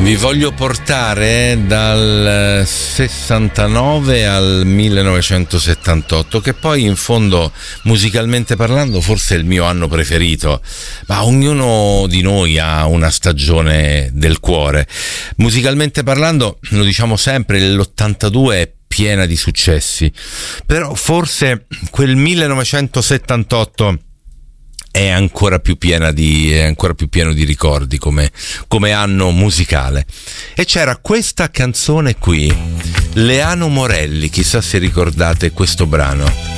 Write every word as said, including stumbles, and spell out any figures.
Vi voglio portare dal sessantanove al millenovecentosettantotto, che poi in fondo, musicalmente parlando, forse è il mio anno preferito, ma ognuno di noi ha una stagione del cuore. Musicalmente parlando, lo diciamo sempre, l'ottantadue è piena di successi, però forse quel millenovecentosettantotto è ancora più piena di è ancora più pieno di ricordi come, come anno musicale. E c'era questa canzone qui, Leano Morelli, chissà se ricordate questo brano.